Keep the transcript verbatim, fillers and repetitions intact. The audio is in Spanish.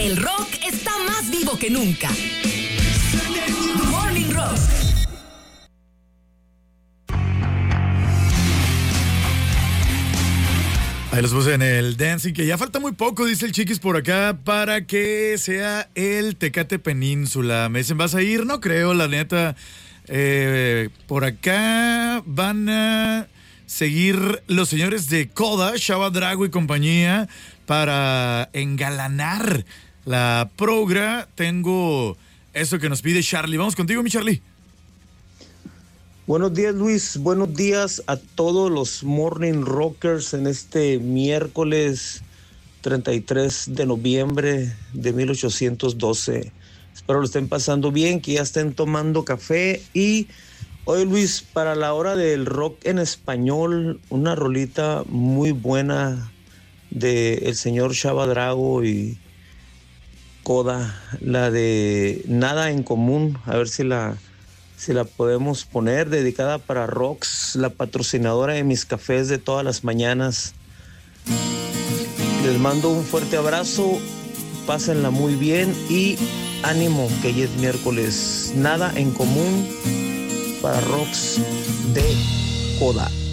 El rock está más vivo que nunca. Morning Rock. Ahí los puse en el dancing, que ya falta muy poco, dice el Chiquis por acá, para que sea el Tecate Península. Me dicen, ¿vas a ir? No creo, la neta. Eh, por acá van a seguir los señores de Coda, Chava Drago y compañía, para engalanar la progra. Tengo eso que nos pide Charlie. Vamos contigo, mi Charlie. Buenos días, Luis. Buenos días a todos los Morning Rockers en este miércoles treinta y tres de noviembre de mil ochocientos doce. Espero lo estén pasando bien, que ya estén tomando café. Y hoy, Luis, para la hora del rock en español, una rolita muy buena del señor Chava Drago y Coda, la de Nada en Común. A ver si la... si la podemos poner, dedicada para Rox, la patrocinadora de mis cafés de todas las mañanas. Les mando un fuerte abrazo, pásenla muy bien y ánimo, que ya es miércoles. Nada en Común para Rox de Coda.